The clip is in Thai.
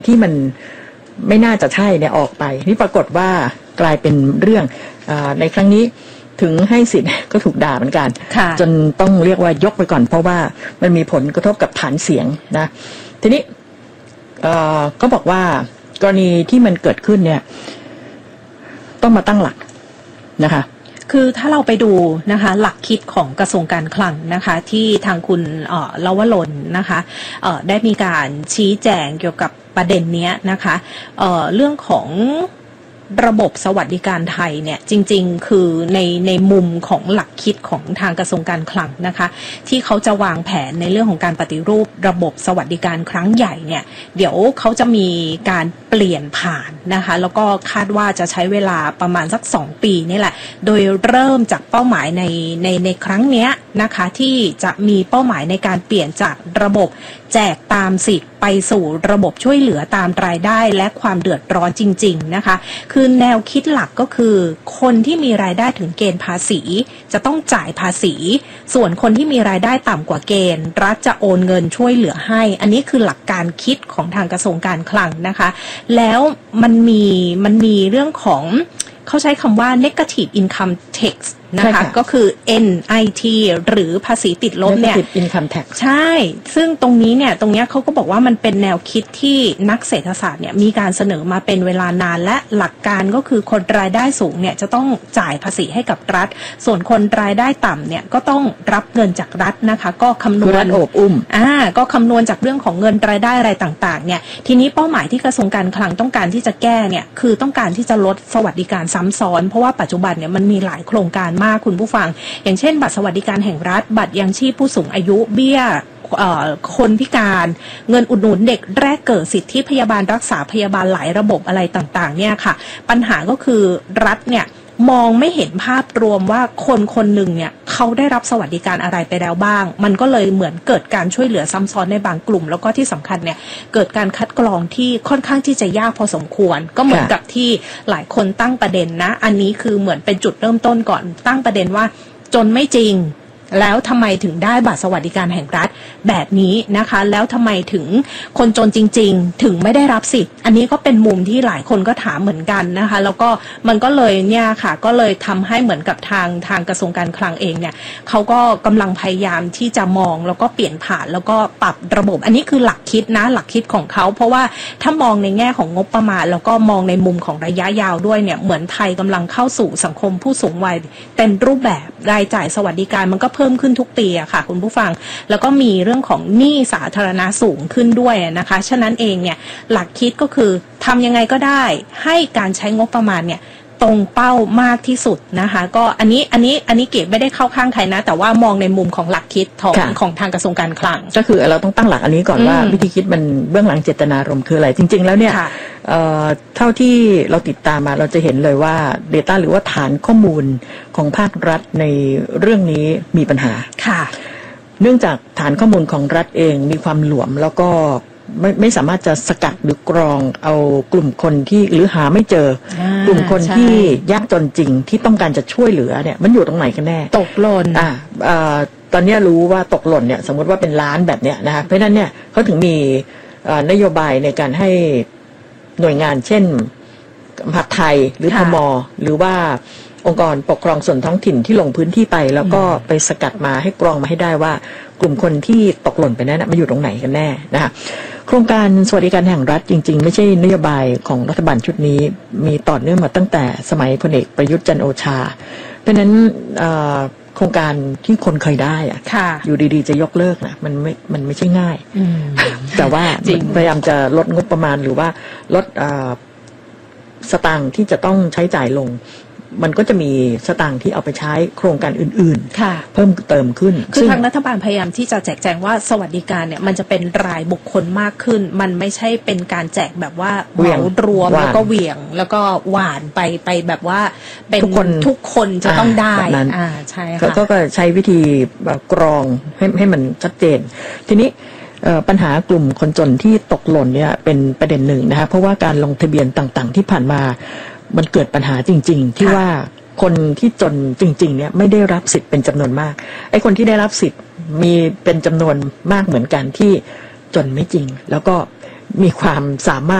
ที่มันไม่น่าจะใช่เนี่ยออกไปนี่ปรากฏว่ากลายเป็นเรื่องในครั้งนี้ถึงให้สิทธิ์ก็ถูกด่าเหมือนกันจนต้องเรียกว่ายกไปก่อนเพราะว่ามันมีผลกระทบกับฐานเสียงนะทีนี้ก็บอกว่ากรณีที่มันเกิดขึ้นเนี่ยต้องมาตั้งหลักนะคะคือถ้าเราไปดูนะคะหลักคิดของกระทรวงการคลังนะคะที่ทางคุณลวรนนะคะได้มีการชี้แจงเกี่ยวกับประเด็นนี้นะคะเรื่องของระบบสวัสดิการไทยเนี่ยจริงๆคือในมุมของหลักคิดของทางกระทรวงการคลังนะคะที่เขาจะวางแผนในเรื่องของการปฏิรูประบบสวัสดิการครั้งใหญ่เนี่ยเดี๋ยวเขาจะมีการเปลี่ยนผ่านนะคะแล้วก็คาดว่าจะใช้เวลาประมาณสัก2 ปีนี่แหละโดยเริ่มจากเป้าหมายในครั้งนี้นะคะที่จะมีเป้าหมายในการเปลี่ยนจากระบบแจกตามสิทธิ์ไปสู่ระบบช่วยเหลือตามรายได้และความเดือดร้อนจริงๆนะคะคือแนวคิดหลักก็คือคนที่มีรายได้ถึงเกณฑ์ภาษีจะต้องจ่ายภาษีส่วนคนที่มีรายได้ต่ำกว่าเกณฑ์รัฐจะโอนเงินช่วยเหลือให้อันนี้คือหลักการคิดของทางกระทรวงการคลังนะคะแล้วมันมีเรื่องของเขาใช้คำว่า negative income tax นะคะก็คือ NIT หรือภาษีติดลบเนี่ย Negative Income Tax ใช่ซึ่งตรงนี้เขาก็บอกว่ามันเป็นแนวคิดที่นักเศรษฐศาสตร์เนี่ยมีการเสนอมาเป็นเวลานานและหลักการก็คือคนรายได้สูงเนี่ยจะต้องจ่ายภาษีให้กับรัฐส่วนคนรายได้ต่ำเนี่ยก็ต้องรับเงินจากรัฐนะคะก็คำนวณโอบอุ้มก็คำนวณจากเรื่องของเงินรายได้อะไรต่างๆเนี่ยทีนี้เป้าหมายที่กระทรวงการคลังต้องการที่จะแก้เนี่ยคือต้องการที่จะลดสวัสดิการซ้ำซ้อนเพราะว่าปัจจุบันเนี่ยมันมีหลายโครงการมากคุณผู้ฟังอย่างเช่นบัตรสวัสดิการแห่งรัฐบัตรยังชีพผู้สูงอายุเบี้ยคนพิการเงินอุดหนุนเด็กแรกเกิดสิทธิพยาบาลรักษาพยาบาลหลายระบบอะไรต่างๆเนี่ยค่ะปัญหาก็คือรัฐเนี่ยมองไม่เห็นภาพรวมว่าคนหนึ่งเนี่ยเขาได้รับสวัสดิการอะไรไปแล้วบ้างมันก็เลยเหมือนเกิดการช่วยเหลือซ้ำซ้อนในบางกลุ่มแล้วก็ที่สำคัญเนี่ยเกิดการคัดกรองที่ค่อนข้างที่จะยากพอสมควรก็เหมือนกับที่หลายคนตั้งประเด็นนะอันนี้คือเหมือนเป็นจุดเริ่มต้นก่อนตั้งประเด็นว่าจนไม่จริงแล้วทำไมถึงได้บัตรสวัสดิการแห่งรัฐแบบนี้นะคะแล้วทำไมถึงคนจนจริงๆถึงไม่ได้รับสิทธิ์อันนี้ก็เป็นมุมที่หลายคนก็ถามเหมือนกันนะคะแล้วก็มันก็เลยเนี่ยค่ะก็เลยทำให้เหมือนกับทางกระทรวงการคลังเองเนี่ยเขาก็กำลังพยายามที่จะมองแล้วก็เปลี่ยนผ่านแล้วก็ปรับระบบอันนี้คือหลักคิดนะหลักคิดของเขาเพราะว่าถ้ามองในแง่ของงบประมาณแล้วก็มองในมุมของระยะยาวด้วยเนี่ยเหมือนไทยกำลังเข้าสู่สังคมผู้สูงวัยเต็มรูปแบบรายจ่ายสวัสดิการมันก็เพิ่มขึ้นทุกปีอะค่ะคุณผู้ฟังแล้วก็มีเรื่องของหนี้สาธารณะสูงขึ้นด้วยนะคะฉะนั้นเองเนี่ยหลักคิดก็คือทำยังไงก็ได้ให้การใช้งบประมาณเนี่ยตรงเป้ามากที่สุดนะคะก็อันนี้เก๋ไม่ได้เข้าข้างใครนะแต่ว่ามองในมุมของหลักคิดของทางกระทรวงการคลังก็คือเราต้องตั้งหลักอันนี้ก่อนว่าวิธีคิดมันเบื้องหลังเจตนารมณ์คืออะไรจริงๆแล้วเนี่ยเท่าที่เราติดตามมาเราจะเห็นเลยว่า Data หรือว่าฐานข้อมูลของภาครัฐในเรื่องนี้มีปัญหาค่ะเนื่องจากฐานข้อมูลของรัฐเองมีความหลวมแล้วก็ไม่สามารถจะสกัดหรือกรองเอากลุ่มคนที่หรือหาไม่เจอกลุ่มคนที่ยากจนจริงที่ต้องการจะช่วยเหลือเนี่ยมันอยู่ตรงไหนกันแน่ตกหล่นตอนนี้รู้ว่าตกหล่นเนี่ยสมมติว่าเป็นล้านแบบเนี้ยนะคะเพราะฉะนั้นเนี่ยเขาถึงมีนโยบายในการให้หน่วยงานเช่นมหาดไทยหรือพม.หรือว่าองค์กรปกครองส่วนท้องถิ่นที่ลงพื้นที่ไปแล้วก็ไปสกัดมาให้กรองมาให้ได้ว่ากลุ่มคนที่ตกหล่นไปนั้นมันอยู่ตรงไหนกันแน่นะคะโครงการสวัสดิการแห่งรัฐจริงๆไม่ใช่นโยบายของรัฐบาลชุดนี้มีต่อเนื่องมาตั้งแต่สมัยพลเอกประยุทธ์จันทร์โอชาเพราะนั้นโครงการที่คนเคยได้อะอยู่ดีๆจะยกเลิกนะมันไม่ใช่ง่ายแต่ว่าพยายามจะลดงบประมาณหรือว่าลดสตางค์ที่จะต้องใช้จ่ายลงมันก็จะมีสตางค์ที่เอาไปใช้โครงการอื่นๆเพิ่มเติมขึ้นคือทางรัฐบาลพยายามที่จะแจกแจงว่าสวัสดิการเนี่ยมันจะเป็นรายบุคคลมากขึ้นมันไม่ใช่เป็นการแจกแบบว่าเหมารวมแล้วก็เหวี่ยงแล้วก็หวานไปแบบว่าเป็นทุกคนจะต้องได้ใช่ค่ะก็ใช้วิธีกรองให้มันชัดเจนทีนี้ปัญหากลุ่มคนจนที่ตกหล่นเนี่ยเป็นประเด็นหนึ่งนะคะเพราะว่าการลงทะเบียนต่างๆที่ผ่านมามันเกิดปัญหาจริงๆที่ว่าคนที่จนจริงๆเนี่ยไม่ได้รับสิทธิ์เป็นจำนวนมากไอ้คนที่ได้รับสิทธิ์มีเป็นจำนวนมากเหมือนกันที่จนไม่จริงแล้วก็มีความสามารถ